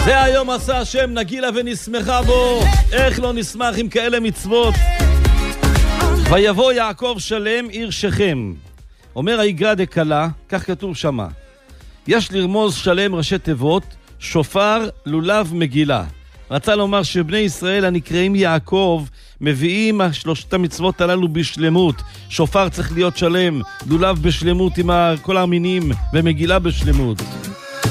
זה היום עשה השם, נגילה ונשמחה בו. איך לא נשמח עם כאלה מצוות? ויבוא יעקב שלם עיר שכם. אומר היגרא דקלה, כך כתוב שמה. יש לרמוז שלם ראשי תיבות, שופר, לולב, מגילה. רצה לומר שבני ישראל הנקראים יעקב מביאים שלושת המצוות הללו בשלמות. שופר צריך להיות שלם, לולב בשלמות עם כל המינים, ומגילה בשלמות.